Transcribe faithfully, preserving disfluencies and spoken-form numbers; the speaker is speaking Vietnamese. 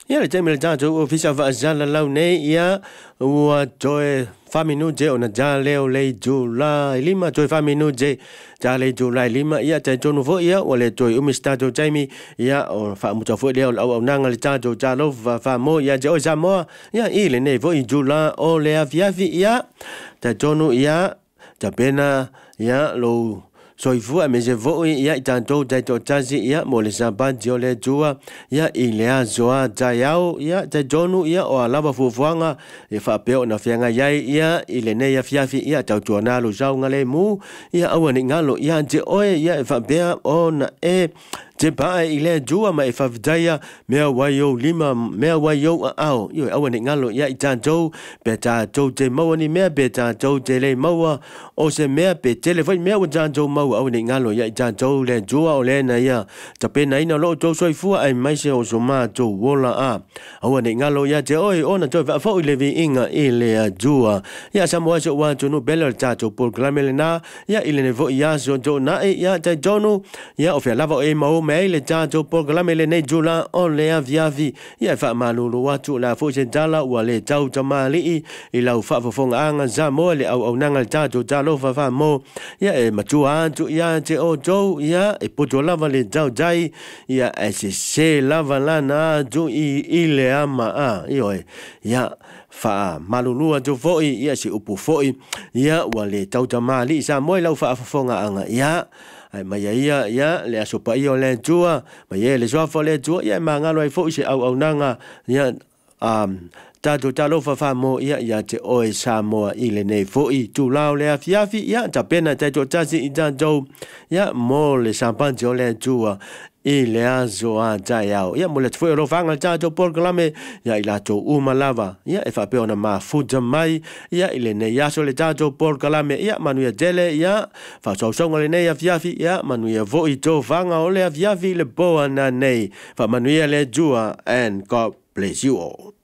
ia le teme le tatou ofisa vaasala lau nei ia ua toe faminuje ona ja leo le Julai lima toe faminuje ja le Julai lima ia te tonu fo ia o le toe umi stato taimi ia o faamuta fo leo au au nanga le tatou jalo fa fa mo ia je o Samoa ia i le nei fo i Julai o le afiafi ia te tonu ia te pena ia lo soifua me se voi ia i tantou taito tasi ia mo le sabanti o le tua ia i le azoa taiao ia te tonu ia o alava fuafuanga e whapeo na whianga iai ia i le nei afiafi ia tautua nalo saunga le mu ia aua ni ngalo ia te oe ia e whapea o na e te pae i le tua ma e whawitaia mea waio lima mea waio a ao ioi aua ni ngalo ia i tantou pe tantou te maua ni mea pe tantou te le maua o se mea pe telefoni mea wa tantou maua au ni ngalo ia i tantou le tua o le na ia ta pena ina lo tau soifua ai mai se o so mātou wola a au ni ngalo ia te oi ona toi whafau i le vi inga i le a tua ia Samoa se ua tunu bela le tatou Paul Glamele na ia i le nevo i aso to na e ia te tonu ia o fia lava o e mau mei le tatou Paul Glamele nei jula o le aviavi ia e wha malulu watu la fo se tala ua le tau tamali i lau whafafonga anga Samoa le au au nanga le tatou talo whafa mo ia e matua antu ia te o tau ia e poto lava le tau tai ia e se se lava lana atu i i le ama a ioe ia fa malulua tu foi ia si upu foi ia ua le tau tamali sa moi lau whaafafonga anga ia ai mai ia ia le asopa i o le tua mai ia le soafo le tua ia mangalo ai foi se au au nanga ia um tato talo fa mo ia ia te oe Samoa i le nei foi tu lao le afiafi ia ta pena tato tasi i tantou ia mo le sampanti o le tua i le azo a taiao ia mo le tfoi ro fanga tato Paul Kalame ia i lato uma lava ia e fa pe ona ma futa mai ia i le nei aso le tato Paul Kalame ia manuia tele ia fa so songa le nei afiafi ia manuia vo i to fanga o le afiafi le boa na nei fa manuia le jua and God bless you all.